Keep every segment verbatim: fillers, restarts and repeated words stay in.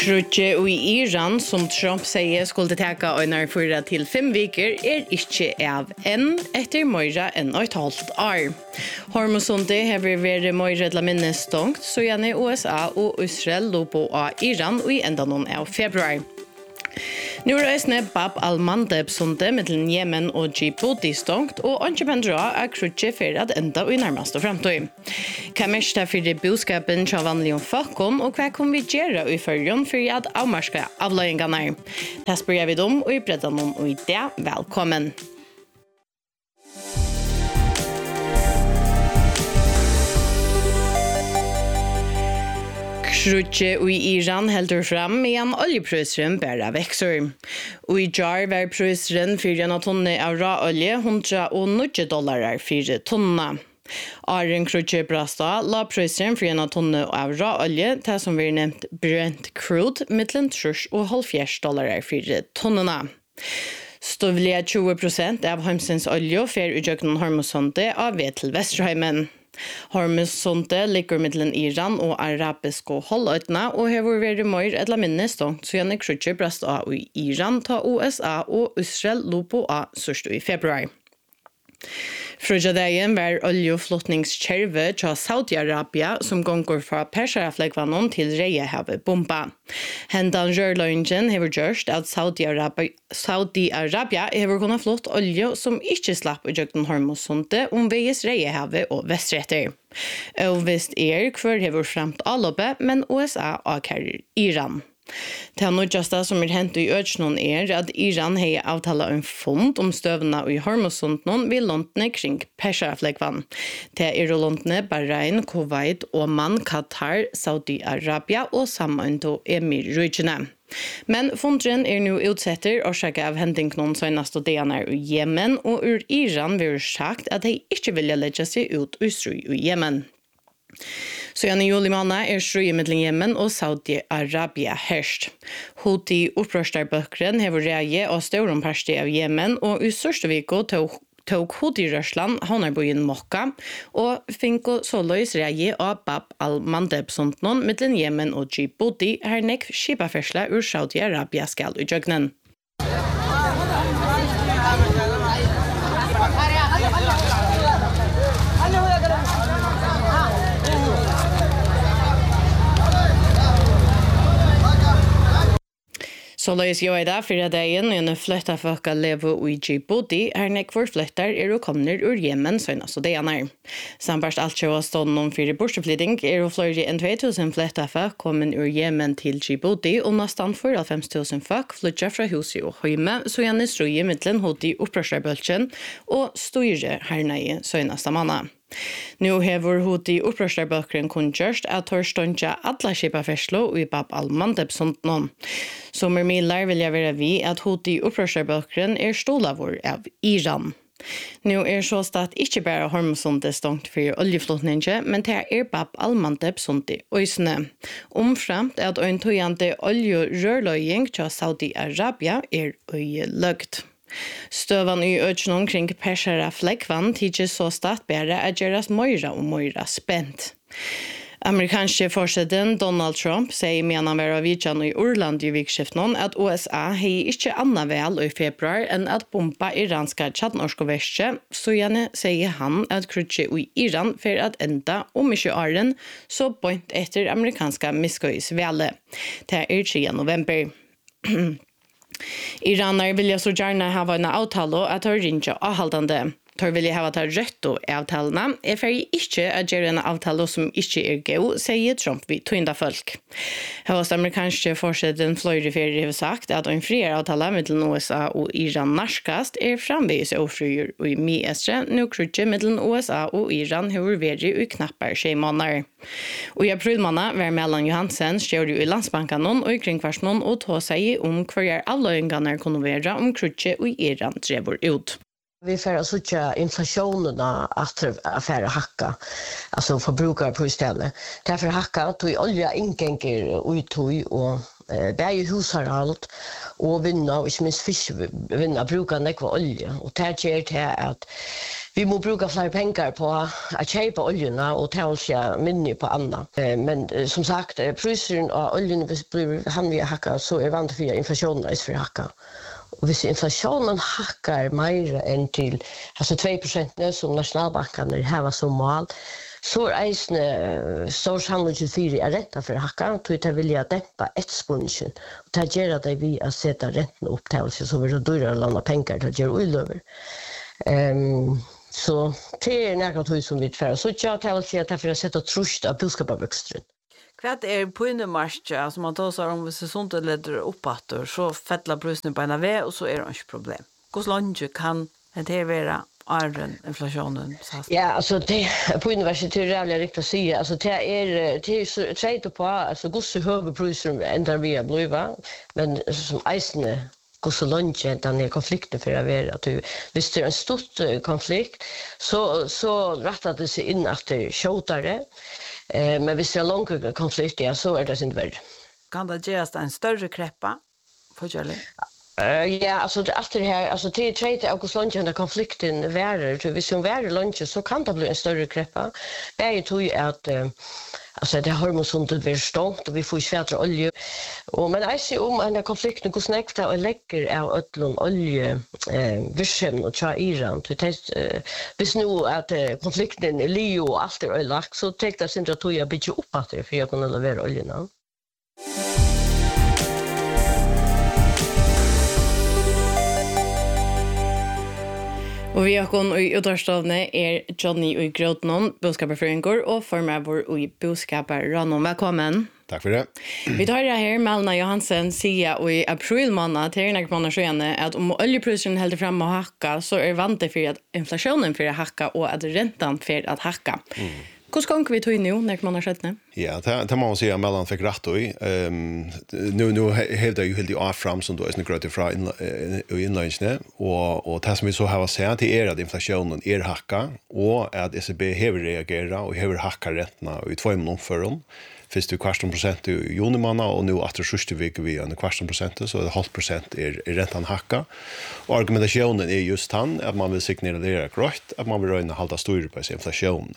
Krutje i Iran, som Trump sier skulle teka øyner fyra til fem veker, er ikke av enn etter møyre enn et halvt år. Hormosundet har vært møyre til minnestongt, så gjerne U S A og Israel lå på av Iran i enda noen av februar. Nu reisne Bab al-Mandeb sundet mellom Yemen og Djibouti stongt, og ikke pendra er krutje for at enda i nærmeste fremtid. Hva mest er for budskapen til vanlige folkene, og hva kan vi gjøre i følgen for at avmarske avløyingene? Det spør jeg vidt om, og i bredden om og i det. Velkommen! Krutje i Iran heldur fram medan oljeprisen bare vekser. Og i jar var prisen for en tonne av råolje hundra og nitton dollar for tonna. Aren krutje brasta la prisen for en tonne av råolje til som vi nevnt Brent crude mellom tre og halvfjerds dollar for tonnene. Støvlige tjue prosent av heimsens olje fer utjøkken Hormuzsundet av ved til Vesterheimen. Hormuzsundet ligger mellom Iran og arabiske halvøyene og har vært mer eller mindre stått så gjerne krutje brast av i Iran ta U S A og Israel lå på av sørst i februar. Frøjadagen var oljeflottningskjerve til Saudi-Arabia som gonger fra Perserafleggvannon til Reiehavet bomba. Hendan rørløgningen har gjort at Saudi-Arabia, Saudi-Arabia har kunnet flott olje som ikke slapp i jøkken Hormuzsundet om veies Reiehavet og Vestretter. Og visst er hver har fremt avloppet, men U S A avkærer Iran. Det nødjaste som er hendt i ødsnån er at Iran har avtalt en fond om støvene i Hormuzsundet ved låntene kring Perserafleggvann. Det er låntene Bahrain, Kuwait, Oman, Qatar, Saudi-Arabia og Samøyne Emirrykene. Men fondren er nå utsetter årsaker av hendingen seneste dagene i Yemen, og ur Iran vil sagt at de ikke vil legge seg ut i strid i Yemen. Så i juli måned er strid mellom Yemen og Saudi-Arabia herst. Houthi opprørsterbøkeren har reie av større parti av Yemen, og i sørste viko tok tok Houthi-rørsland havnerbyen Mokka, og fikk såleis reie av Bab al-Mandeb sundet mellom Yemen og Djibouti, her nekv skipafersla ur Saudi-Arabia skal i jøgnen. Så løs jo i dag for dagen når flytta folk lever i Djibouti, her nekvar flyttar er og kommer ur Yemen søgnast og dagene. Sambarst alt kjøy var stående om fire borteflytting er og flere enn två tusen flytta folk kommer ur Yemen til Djibouti, og nesten fyrtiofem tusen folk flyttar fra huset og høyme, så gjerne strøye mittelen Houthi opprørsterbølgen og styre her nøye søgnast av manna. Nu hever Houthi opprørsterbøkeren kunngjørst at torståndja alle skipaferslo i Bab al-Mandeb sundet. Som er milar vil jeg være vi at Houthi opprørsterbøkeren er stolavur av Iran. Nu er så stad ikke bare Hormuzsundet stongt for oljeflotninge, men det er Bab al-Mandeb sundet øysene. Omframt at en tøyende oljerørløying til Saudi-Arabia er øyeløgt. Støvan i ødsnån kring Perserafleggvann tidser så stadt bare at gjøres møyre og møyre spent. Amerikanske forsiden Donald Trump sier med han var av vidjan i Orland i vikskiften at U S A har ikke annet vel i februar enn at bomba iranske tjadnorske verste, så gjerne sier han at krutje i Iran for at enda om ikke åren så point etter amerikanske miskøysvele. Det er tredje november. Iraner vil så gjerne ha en avtale at de ringer avholdende. De vil ha ta rødt og avtalene. Jeg får ikke at gjøre en avtale som ikke er god, sier Trump vid tøynda folk. Hos amerikanske forsiden flere ferier har sagt at en friere avtale mellom U S A og Iran narskast er framvis ofrier og i mye nå krutje mellom U S A og Iran har vært i knappere tjej måneder. Og i april måned var Mellan Johansen stjør i landsbanken og i kringkvarsen og tog seg om hver avløyingene kunne være om krutje og Iran drever ut. Vi får alltså inflationen att affärer hacka, alltså förbrukare på istället. Därför hacka tog olja ingånger uttog och bäge hushåll och vinna och inte minst fisk vinna brukar nekva olja och det ger det att vi må bruka fler pengar på att köpa oljorna och ta oss minne på annat. Men som sagt, priserna av oljan blir han vi hacka så är vant för inflationen är för hacka. Och hvis inflationen hackar mer än till alltså två procent som nationalbanken har som mål, så är eisne stor sannolikhet för att ränta för hacka, så det vill jag dämpa efterspurningen. Och det gör det vi att sätta räntan upp till sig så vi så dyrare att låna pengar till att göra ullöver. Um, så det är något som vi tvärar. Så jag kan säga att det är för att sätta trust av boskapsväxten. Vad är på en marsch, alltså man tar sig om hvis det sånt leder uppåt så fettlar prisen på en väg och så är det inte problem. Hur långt kan det vara arren inflationen? Ja, alltså det på universitetet är jävligt riktigt att säga. Alltså det är det är så trade på alltså hur så höga priser ändrar vi att bliva, men som eisne hur så långt den är konflikten för att vara att du visst det är en stor konflikt så så rättar det sig in att det skjutare. Eh, men hvis det er långa konflikter, så er det inte värre. Kan det göras en större kreppa? Förkärlig? Uh, ja, alltså det efter det här, alltså det är tredje august lunch när konflikten värre. Hvis det är lunch så kan det bli en större kreppa. Det är ju tror att uh, alltså det har man sånt det stångt och vi får svärdre olja. Och men jag ser om den konflikten går snäckta och läcker av öllon olje eh vision och cha Iran till test eh vis nu att eh, konflikten är Leo och allt är lagt så tänkte jag sen att jag bygga upp att det för jag kunde leverera oljan. Och vi har kon i utdragsstavne är Johnny och Grodnon, boskaparföreningar och formar i boskapar. Ranon, välkommen. Tack för det. Vi tar det här Malna Johansen säger i april månad till den här månaden att om oljepriserna håller fram och hacka så är vant för att inflationen för att hacka och att räntan för att hacka. Mm. Hur ska vi ta in nu när man har sett det? Ja, det det man säga mellan fick rätt och ehm nu nu hävdar ju helt i off fram som då är snurrat ifrån i inlandsne och och det som vi så har sett det är att inflationen är hacka och att E C B har reagerat och har hackat räntorna i två månader förrän. Först du kvarton procent i juni månad och nu efter sista veckan vi en kvarton procent så det halv procent är räntan hacka. Och argumentationen är just han att man vill signalera growth att man vill röna hålla styr på inflationen.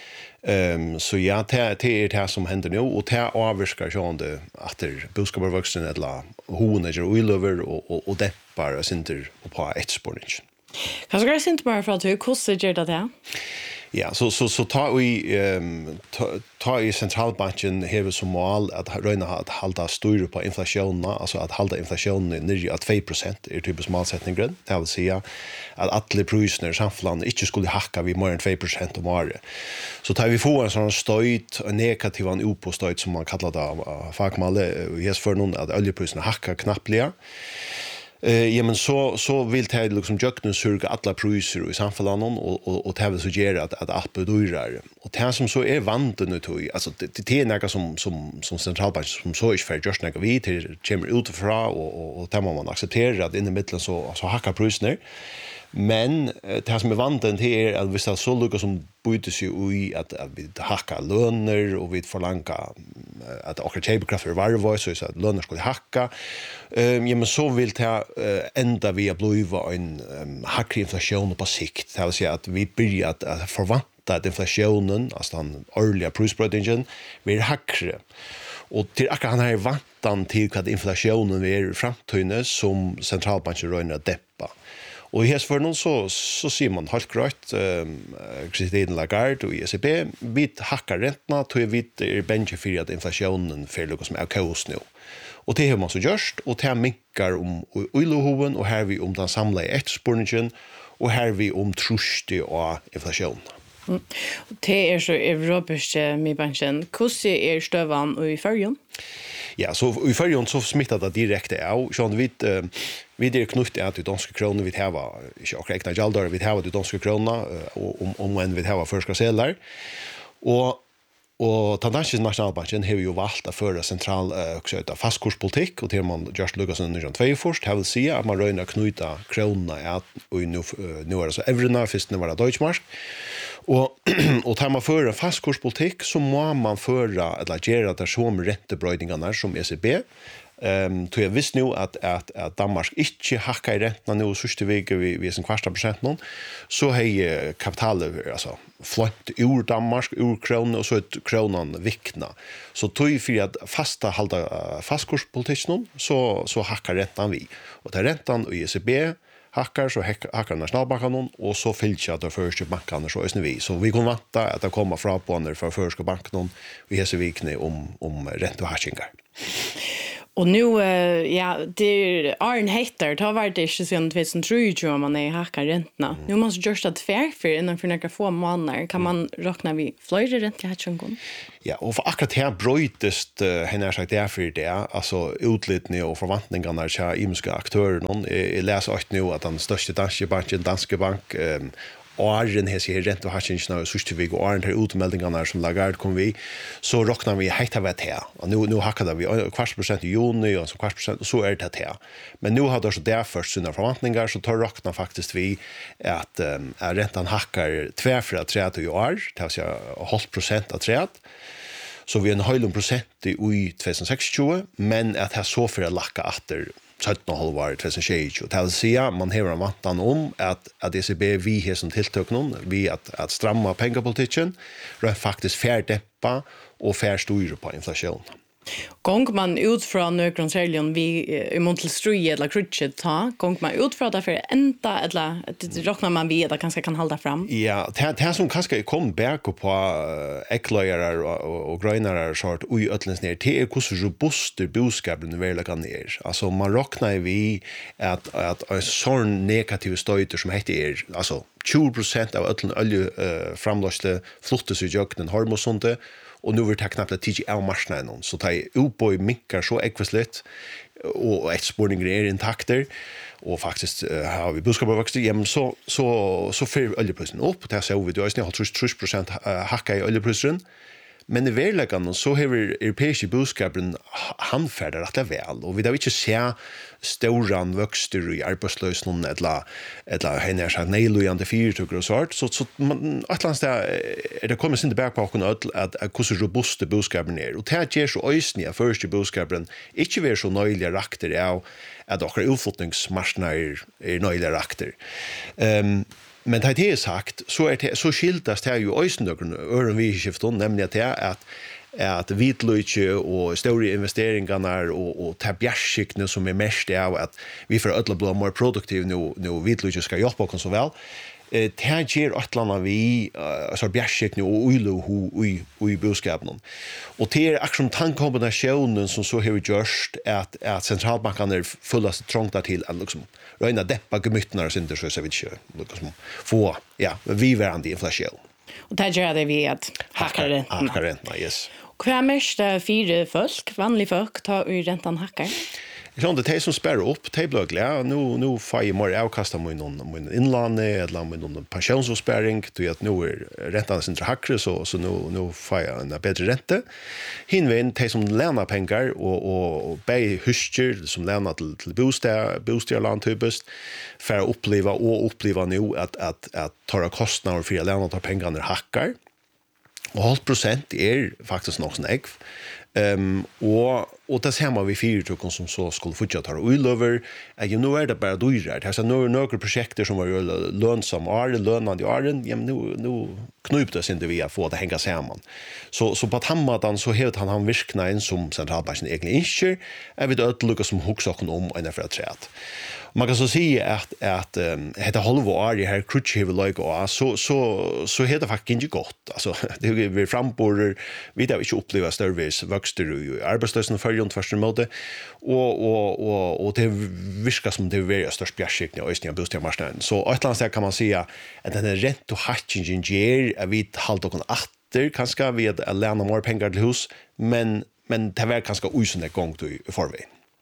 Ehm um, så ja det det är det som händer nu och det avskar ju ändå att det boskapsväxten eller honor och oilöver och och, och dämpar synter på ett spårning. Kan jag säga inte bara för att hur kostar det det? Ja, så så så tar vi ehm ta, ta i centralbanken har som mål att röna att hålla styr på inflationen, alltså att hålla inflationen nere på två procent är typiskt målsättningen. Det vill säga att alla priserna i samhället inte skulle hacka vid mer än två procent om året. Så tar vi få en sån stöjt, en negativ en opåstöjt som man kallar det av fagmalle, ges för någon att oljepriserna hackar knappliga. Eh ja men så så vill det liksom jökna surga alla priser i samhället och och och det vill så göra att att allt blir dyrare. Och det som så är vanten nu till alltså det det är något som som som centralbanken som så är för just något vi till kommer utifrån och och och det måste man acceptera att in i mitten så så hackar priserna. Men det som är vanten det är att vi ska så lucka som bytes ju i att, att vi hackar löner och vi förlanka att åka köpkraft för varje var så att löner skulle hacka. Um, ja, men så vill det uh, ända vi att bliva en um, hackig inflation på sikt. Det vill säga att vi börjar att, att förvänta att inflationen, alltså den årliga prisbrödningen, blir hackre. Och till akkurat den här vantan till att inflationen är i framtiden som centralbanken röjnar att däppa. Och i för någon så så ser man helt klart ehm Christine Lagarde och E C B bit hackar räntorna till vi är bench för att inflationen för något som är kaos nu. Och det har man så gjort och det minkar om oilohoven och här vi om den samlade efterspurningen och här vi om truste och inflation. Mm. Det är så europeiskt med banken. Hur är stövan i färjan? Ja, så i färjan så smittar det direkt av. Så vi vi det knutet att de danska kronor vi har inte och räkna jaldar vi har de danska kronorna och om om en vi har förska sedlar. Och och Tandansk nationalbanken har ju valt att föra central också ett fastkurspolitik och till man just Lucas under två först har vill säga att man röna knuta kronorna att och nu nu är det så eurona först när var det Deutschmark. Och och tar man för en fastkurspolitik så må man föra eller göra det som räntebrödningarna som E C B Um, så jag visste nu att, att, att Danmark inte hackar i räntorna nu sista veckan vid, vid sin kvarsta procent någon, så har kapitalet alltså, flönt ur Danmark, ur kronan, och så är kronan vikna. Så tog för att fasta halda fastkurspolitiken så, så hackar räntan vi. Och det är räntan i E C B hackar, så hackar Nationalbanken, och så fyllt jag de första bankerna så är vi. Så vi kan vänta att det kommer fra på när för första banken i hese vikne om, om räntehackingar. Och nu, uh, ja, det är Arn Hetter, det har varit inte sedan tjugohundratre om man är hackar räntorna. Mm. Nu måste görs det tvärför innan för några få månader. Kan man räkna vid flera räntehackingar? Ja, och för akkurat här bröjtest uh, henne sagt därför det, alltså utlitning och förvantningarna till imiska aktörer. Jag läser också nu att den största danske banken, Danske Bank, um, åren här ser rent och hatchingen och sista veckan åren här utmeldingarna som Lagarde kom vi, så räknar vi hejta vet här. Och nu nu hackade vi kvart procent i juni och så kvart procent, och så är det här. Men nu har det så där först sina förväntningar, så tar räknar faktiskt vi att um, räntan hackar tvärfra trettio i år, det vill säga halv procent av trettio. Så vi är en halv procent i tjugohundrasextio, men att här så för att lacka efter sjutton komma fem år tjugohundratjugo. Det vill säga, man har en vantan om att, att E C B vi har som tilltök någon, vi att, att stramma pengapolitiken, rent faktiskt färdäppa och färstyra på inflation. Gång man ut från någon säljon vi i Montel Strui eller Krutchet ta, gång man ut från det för ända eller räknar man vid att kanske kan hålla fram. Ja, det det som kanske kom back på äcklöjare och och grönare sort oj ötlens ner till är hur så robust boskapen väl kan ner. Alltså man räknar vi att att en sån negativ stöter som heter är alltså tjugo procent av ötlen olje uh, framlöste flottes i jöknen hormosonte. Och nu vill det knappt att tidigt av marknaden, så det är uppboj minkar så ekvisligt, och exportningen är intakter, och faktiskt uh, har vi boskapsväxter hjem, så, så, så får oljeprisen upp, det ser vi, du har trettio procent hacka i oljeprisen, men i verkligheten så har europeiska boskapen handfärdat rätt väl, och vi har inte se stora växter i arbetslösheten eller eller henne sagt nejlojande fyrtuggar och sånt, så så man atlantis där är det kommer sin tillbaka på att att hur robusta boskapen är, och det ger så ösniga första boskapen inte vara så nöjliga rakter av att också utflyttningsmarknader är nöjliga rakter. Um, Men det är sagt, så, är det, så skiltas det ju ösnögren öron vi skifton, nämligen det att att vitlöjtje och stora investeringar och, och tabjärskikne som är mest av att vi får ödla bli mer produktiv nu, nu vitlöjtje ska hjälpa oss så väl. Det här ger ett land vi så bjärskikne och ojlo i i boskapen. Och det är aktion tankkombinationen som så har gjort att att centralbankerna är fullast trångta till att liksom röna deppa gemyttnar sin så så vid kör liksom få ja vi varande inflation. Och det gör det vi att hackar det. Hackar det, yes. Hva mest fyra folk, vanliga folk, tar ur räntan hackar? Så det är som spärrar upp, det blir glad. Nu, nu får jag mer avkasta med någon inland eller med någon pensionsspärring, till att nu är räntan inte hackare, så, så nu, nu får jag en bättre ränta. Hinvägen, de som lämnar pengar och, och, och bär husker som lämnar till, till bostad, bostadland typiskt, för att uppleva och uppleva nu att, att, att ta kostnader för att lämna ta pengarna hackar. Och halv procent är faktiskt något snägg. Um, och och det ser man vi fyrtuggen som så skulle fortsätta ha ullöver. Jag nu är det bara dyrare. Det är så några några projekt som var lönsamma, är lönande i åren. Ja, nu nu knuptes inte vi att få det hänga samman. Så så på Hammardan så helt han han virkna in som centralbanken egentligen inte. Jag vet att Lucas som huxar om en för träd. Man kan så säga att att um, heter halva år i här crutchhevel like och så så så heter faktiskt inte gott. Alltså det vi framborder vi där inte uppleva service växter i arbetslösheten för runt första mode och och och och det viskar som det är störst bjärskikne och östliga bostadsmarknaden. Så ett land kan man säga att den är rätt och hatching ger är vi halta kon åter kanske vi att lämna mer pengar till hus, men men det var kanske osynligt gång i förväg.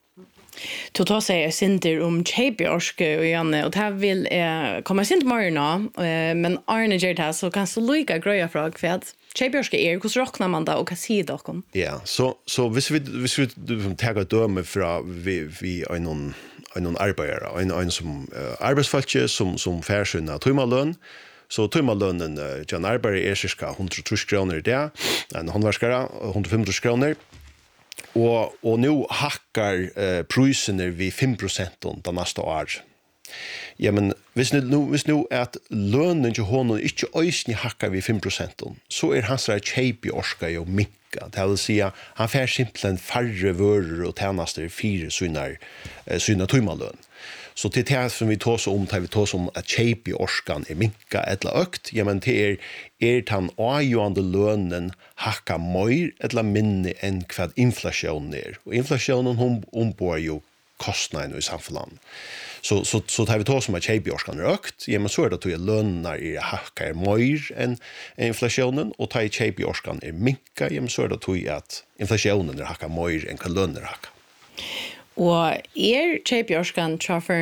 Totalt säger Sinter om Tjejbjörsk och Janne, och det här vill eh, komma sin till morgon, eh, men Arne gör det här så kan så lika gröja fråga för att Tjejbjörsk är, hur räknar man det och vad säger det om? Ja, så, så hvis vi, hvis vi tar ett döme från vi, vi är någon, någon arbetare, en, en som uh, arbetsfältje som, som färsynna tøymalønn, så tøymalønnen uh, John Arbeider er cirka hundratrettio kronor i det, en håndverskare hundratfemtio kronor. Och och nu hackar eh, priserna vid fem procent den nästa år. Ja, men hvis nu, nu, hvis nu at lønnen til honom ikke øyne hakker vi fem procent, så er hans kjeip i orska jo minka. Det vil si at han får simpelthen færre vører og tjenester fire synar, synar tøymaløn. Så til det som vi tås om, tar vi tås om at kjeip i orskan er minka eller økt, ja, men det er, er den avgjørende lønnen hakka mer eller minne enn hva inflasjonen er. Og inflasjonen hun ombor jo kostnaden i samfunnet. Så så så tar vi tås om att K P I-årskan är ökt, ja men så är det att jag lönar i hackar mer än inflationen och tar K P I-årskan är minka, ja men så är det att inflationen är hackar mer än vad löner hackar. Och er K P I-årskan traffer